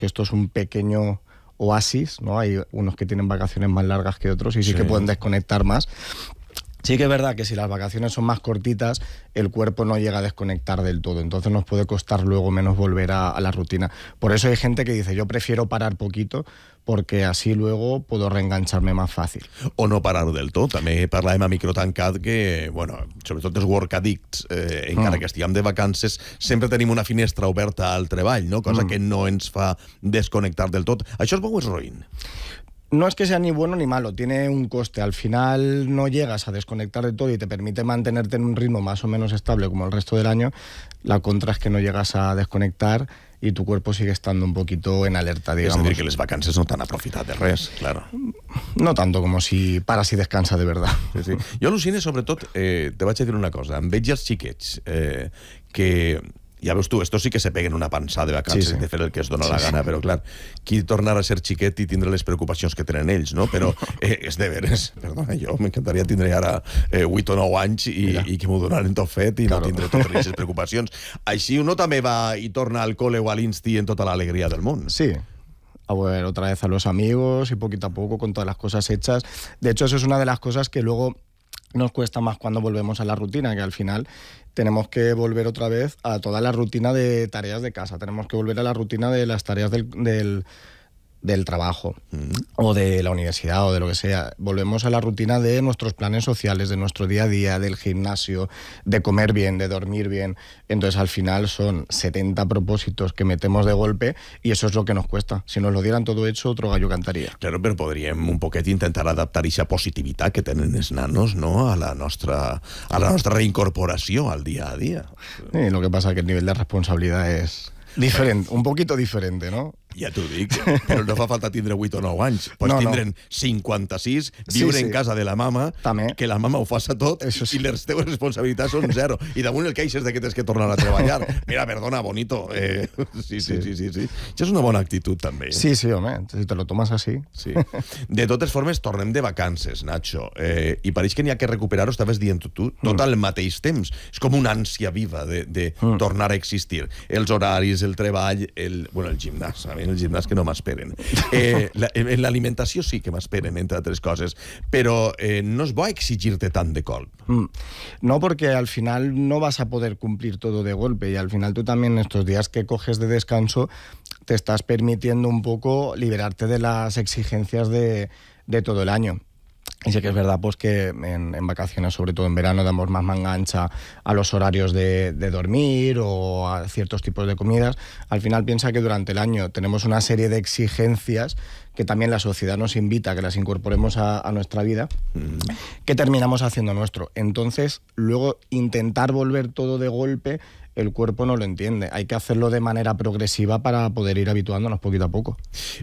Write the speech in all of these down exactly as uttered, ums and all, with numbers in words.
que esto es un pequeño oasis, ¿no? Hay unos que tienen vacaciones más largas que otros y sí, sí que pueden desconectar más. Sí que es verdad que si las vacaciones son más cortitas, el cuerpo no llega a desconectar del todo, entonces nos puede costar luego menos volver a, a la rutina. Por eso hay gente que dice, yo prefiero parar poquito, perquè així luego puedo reengancharme más fàcil. O no parar del tot. També parlàvem a microtancat que, bueno, sobretot els work addicts, eh, encara mm. que estiguem de vacances, sempre tenim una finestra oberta al treball, no? Cosa mm. que no ens fa desconnectar del tot. Això és bo o és roïn? No es que sea ni bueno ni malo, tiene un coste. Al final no llegas a desconectar de todo y te permite mantenerte en un ritmo más o menos estable como el resto del año. La contra es que no llegas a desconectar y tu cuerpo sigue estando un poquito en alerta, digamos. És a dir, que les vacances no t'han aprofitat de res, claro. No tanto como si paras y descansa de verdad. Sí, sí. Jo al·lucine, sobretot, eh, te vaig a dir una cosa, em veig els xiquets eh, que... Ja veus tu, estos sí que se peguen una pansa de vacances sí, sí. de fer el que es dona sí, la gana, sí. però clar, qui tornarà a ser xiquet i tindrà les preocupacions que tenen ells, no? Però eh, és de veres, perdona, jo m'encantaria tindre ara eh, vuit o nou anys i, i que m'ho donaren tot fet i claro. no tindré totes aquestes preocupacions. Així uno també va i torna al cole o a l'insti en tota l'alegria del món. Sí, a ver otra vez a los amigos y poquito a poco con todas las cosas hechas. De hecho, eso es una de las cosas que luego nos cuesta más cuando volvemos a la rutina, que al final tenemos que volver otra vez a toda la rutina de tareas de casa, tenemos que volver a la rutina de las tareas del, del, del trabajo mm. o de la universidad o de lo que sea. Volvemos a la rutina de nuestros planes sociales, de nuestro día a día, del gimnasio, de comer bien, de dormir bien. Entonces al final son setenta propósitos que metemos de golpe y eso es lo que nos cuesta. Si nos lo dieran todo hecho, otro gallo cantaria. Claro, però podríem un poquet intentar adaptar aquesta positivitat que tenen els nanos, no? a la nostra, a la nostra reincorporació al día a día. Sí, lo que pasa es que el nivel de responsabilidad es diferente, un poquito diferente, ¿no? Ja t'ho dic, però no fa falta tindre vuit o nou anys. Pots no, tindre'n no. cinquanta-sis, viure sí, sí. en casa de la mama, També. que la mama ho faça tot sí. i les teves responsabilitats són zero. I damunt el queixes de que tens que tornar a treballar. Mira, perdona, bonito. Eh, sí, sí, sí, sí, sí. Això és una bona actitud, també. Sí, sí, home, si te lo tomas así. Sí. De totes formes, tornem de vacances, Nacho. Eh, I pareix que n'hi ha que recuperar-ho, estaves dient tu, tot mm. al mateix temps. És com una ànsia viva de, de mm. tornar a existir. Els horaris, el treball, el, bueno, el gimnàs, en el gimnàs que no m'esperen. Eh, la, en l'alimentació sí que m'esperen, entre altres coses, però eh, no es bo exigir-te tant de colp. Mm. No, porque al final no vas a poder cumplir todo de golpe y al final tú también estos días que coges de descanso te estás permitiendo un poco liberarte de las exigencias de, de todo el año. Y sí que es verdad pues que en, en vacaciones, sobre todo en verano, damos más manga ancha a los horarios de, de dormir o a ciertos tipos de comidas. Al final piensa que durante el año tenemos una serie de exigencias que también la sociedad nos invita a que las incorporemos a, a nuestra vida, mm. que terminamos haciendo nuestro. Entonces, luego intentar volver todo de golpe, el cuerpo no lo entiende. Hay que hacerlo de manera progresiva para poder ir habituándonos poquito a poco.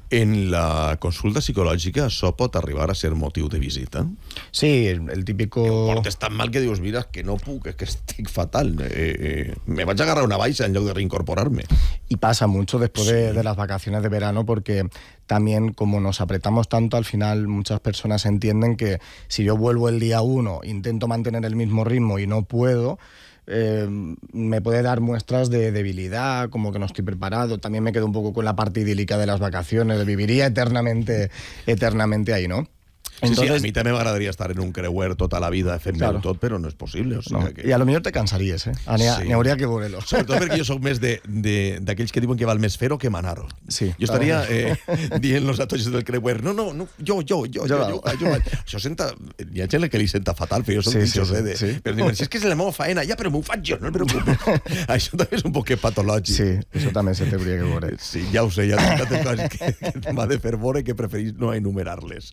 En la consulta psicològica això pot arribar a ser motiu de visita? Sí, el, el típico... Que ho portes tan mal que dius, mira, que no puc, que estic fatal. Eh, eh, me vaig a agarrar una baixa en lloc de reincorporarme. Y pasa mucho después sí. de, de las vacaciones de verano porque también como nos apretamos tanto, al final muchas personas entienden que si yo vuelvo el día uno, intento mantener el mismo ritmo y no puedo, eh, me puede dar muestras de debilidad, como que no estoy preparado. También me quedo un poco con la parte idílica de las vacaciones, de viviría eternamente, eternamente ahí, ¿no? Entonces, sí, sí, a mi també m'agradaria estar en un creuer tota la vida fent claro. tot, però no és possible. O sigui no. que... I a lo millor te cansaries, eh? N'hi sí. hauria que veure-lo. Sobretot perquè jo soc més d'aquells que diuen que val més fer-ho que manar-ho. Sí, jo estaria eh, dient-los a tots del creuer, no, no, no jo, jo, jo, jo, jo, jo, jo. Això senta... Hi ha gent que li senta fatal, però jo soc sí, pitjor, sí, eh? Sí. Però diuen, si és que és la meva faena, ja, però m'ho faig jo, no et preocupis. Això també és un poc patològic. Sí, això també se t'hauria que veure. Sí, ja ho sé, hi ha tantes coses que, que m'ha de fer veure que preferís no enumerar-les.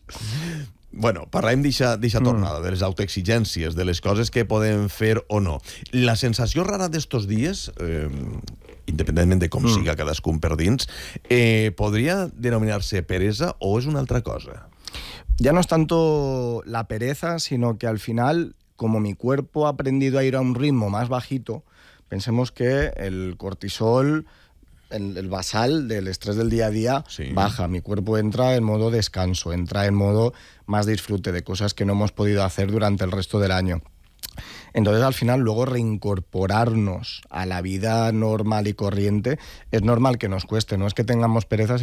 Bueno, parlem d'aquesta tornada, de les autoexigències, de les coses que podem fer o no. La sensació rara d'estos dies, eh, independentment de com mm. siga cadascun per dins, eh, podria denominar-se peresa o és una altra cosa? Ya no es tanto la pereza, sino que al final, como mi cuerpo ha aprendido a ir a un ritmo más bajito, pensemos que el cortisol... El, el basal del estrés del día a día sí. baja, mi cuerpo entra en modo descanso, entra en modo más disfrute de cosas que no hemos podido hacer durante el resto del año. Entonces, al final, luego reincorporarnos a la vida normal y corriente es normal que nos cueste, no es que tengamos pereza,